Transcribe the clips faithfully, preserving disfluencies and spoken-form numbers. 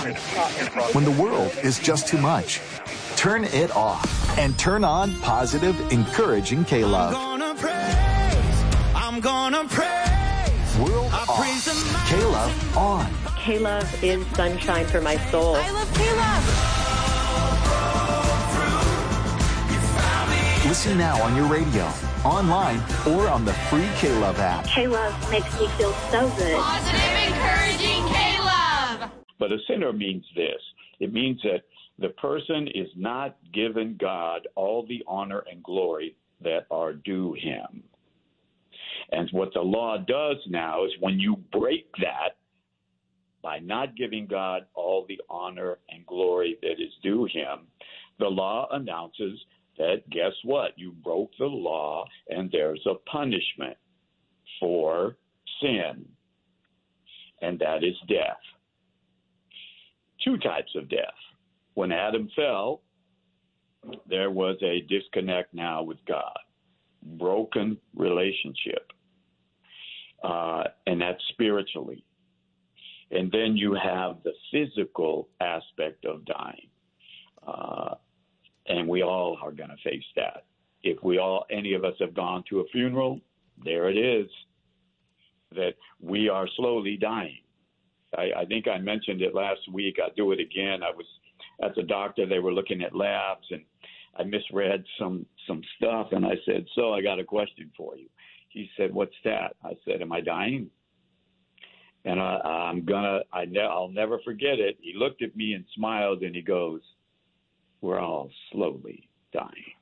When the world is just too much, turn it off and turn on positive, encouraging K-Love. I'm gonna praise, I'm gonna praise. World I off, K-Love on. K-Love is sunshine for my soul. I love K-Love. Listen now on your radio, online, or on the free K-Love app. K-Love makes me feel so good. Positive, encouraging K-Love. But a sinner means this. It means that the person is not giving God all the honor and glory that are due him. And what the law does now is when you break that by not giving God all the honor and glory that is due him, the law announces that, guess what? You broke the law, and there's a punishment for sin, and that is death. Two types of death. When Adam fell, there was a disconnect now with God, broken relationship, uh, and that's spiritually. And then you have the physical aspect of dying. Uh, and we all are going to face that. If we all, any of us have gone to a funeral, there it is, that we are slowly dying. I, I think I mentioned it last week. I'll do it again. I was at the doctor. They were looking at labs, and I misread some, some stuff, and I said, so I got a question for you. He said, what's that? I said, am I dying? And I, I'm gonna, I ne- I'll never forget it. He looked at me and smiled, and he goes, we're all slowly dying.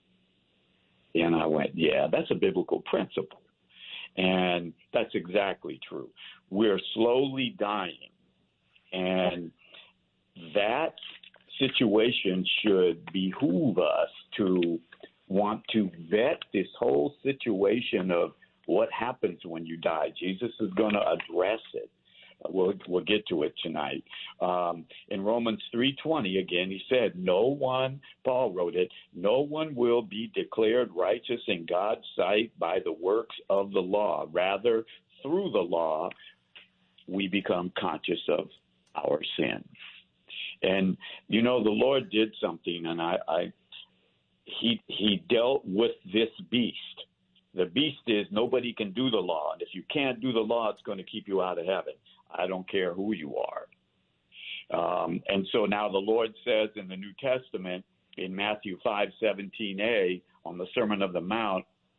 And I went, yeah, that's a biblical principle. And that's exactly true. We're slowly dying. And that situation should behoove us to want to vet this whole situation of what happens when you die. Jesus is going to address it. We'll, we'll get to it tonight. Um, in Romans three twenty, again, he said, no one, Paul wrote it, no one will be declared righteous in God's sight by the works of the law. Rather, through the law, we become conscious of our sin. And, you know, the Lord did something, and I, I he he dealt with this beast. The beast is nobody can do the law. And if you can't do the law, it's going to keep you out of heaven. I don't care who you are. Um, and so now the Lord says in the New Testament, in Matthew five seventeen a, on the Sermon of the Mount,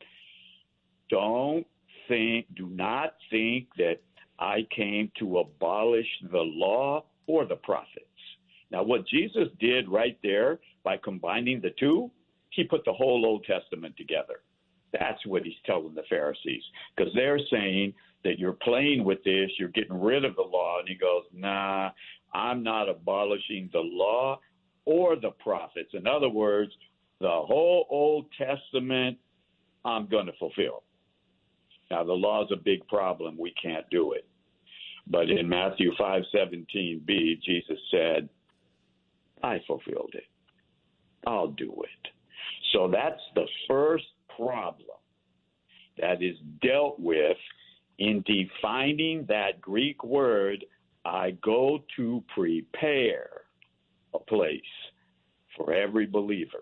don't think, do not think that I came to abolish the law or the prophets. Now, what Jesus did right there by combining the two, he put the whole Old Testament together. That's what he's telling the Pharisees, because they're saying that you're playing with this, you're getting rid of the law. And he goes, nah, I'm not abolishing the law or the prophets. In other words, the whole Old Testament, I'm going to fulfill. Now, the law is a big problem. We can't do it. But in Matthew five seventeen b, Jesus said, I fulfilled it. I'll do it. So that's the first problem that is dealt with in defining that Greek word, I go to prepare a place for every believer.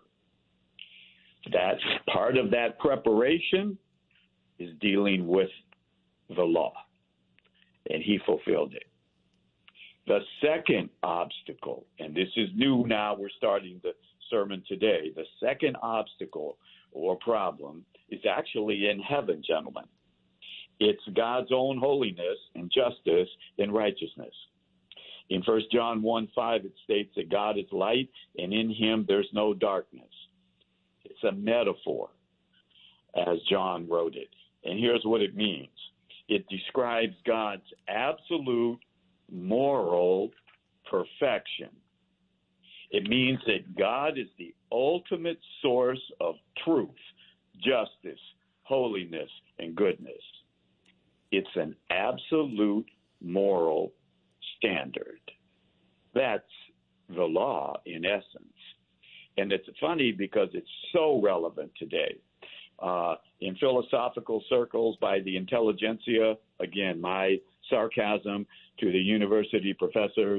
That's part of that preparation is dealing with the law, and he fulfilled it. The second obstacle, and this is new now, we're starting the sermon today, the second obstacle or problem is actually in heaven, gentlemen. It's God's own holiness and justice and righteousness. In First John one five, it states that God is light, and in him there's no darkness. It's a metaphor, as John wrote it. And here's what it means. It describes God's absolute moral perfection. It means that God is the ultimate source of truth, justice, holiness, and goodness. It's an absolute moral standard. That's the law in essence. And it's funny because it's so relevant today. Uh, in philosophical circles by the intelligentsia, again, my sarcasm to the university professors